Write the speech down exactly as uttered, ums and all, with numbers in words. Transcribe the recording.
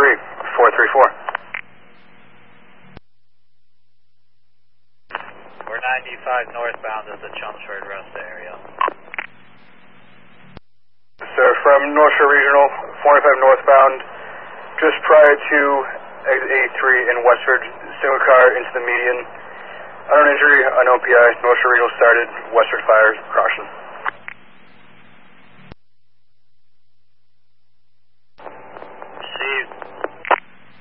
three, four three four. We're ninety-five northbound at the Chelmsford Rest area. Sir, from North Shore Regional, four ninety-five northbound, just prior to exit eighty-three in Westford, single car into the median. Unknown injury, unknown P I, North Shore Regional started, Westford fires, caution.